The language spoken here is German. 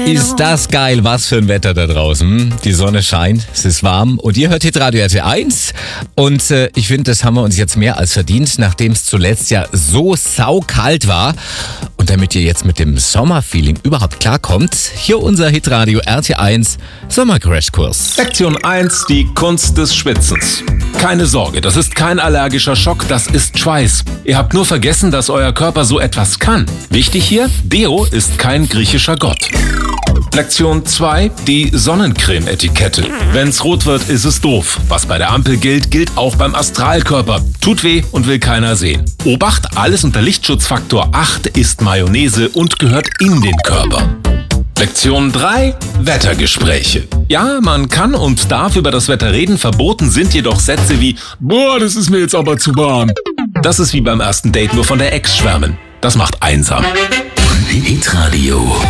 Ist das geil, was für ein Wetter da draußen. Die Sonne scheint, es ist warm und ihr hört Hitradio RT1 und ich finde, das haben wir uns jetzt mehr als verdient, nachdem es zuletzt ja so saukalt war. Und damit ihr jetzt mit dem Sommerfeeling überhaupt klarkommt, hier unser Hitradio RT1 Sommercrashkurs. Lektion 1, die Kunst des Schwitzens. Keine Sorge, das ist kein allergischer Schock, das ist Schweiß. Ihr habt nur vergessen, dass euer Körper so etwas kann. Wichtig hier, Deo ist kein griechischer Gott. Lektion 2, die Sonnencreme-Etikette. Wenn's rot wird, ist es doof. Was bei der Ampel gilt, gilt auch beim Astralkörper. Tut weh und will keiner sehen. Obacht, alles unter Lichtschutzfaktor 8 ist Mayonnaise und gehört in den Körper. Lektion 3, Wettergespräche. Ja, man kann und darf über das Wetter reden, verboten sind jedoch Sätze wie "Boah, das ist mir jetzt aber zu warm". Das ist wie beim ersten Date, nur von der Ex schwärmen. Das macht einsam. Hitradio.